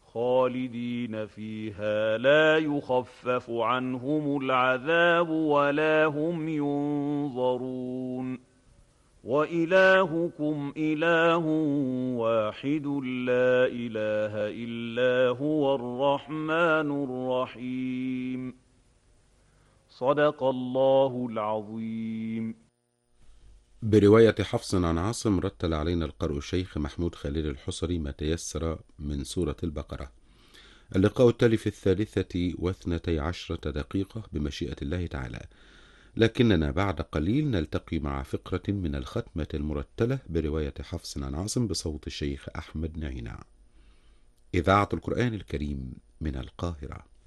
خالدين فيها لا يخفف عنهم العذاب ولا هم ينظرون وإلهكم إله واحد لا إله إلا هو الرحمن الرحيم صدق الله العظيم. برواية حفص عن عاصم رتل علينا القارئ الشيخ محمود خليل الحصري ما تيسر من سورة البقرة. اللقاء التالي في 12:12 بمشيئة الله تعالى، لكننا بعد قليل نلتقي مع فقرة من الختمة المرتلة برواية حفص عن عاصم بصوت الشيخ أحمد نعينة. إذاعة القرآن الكريم من القاهرة.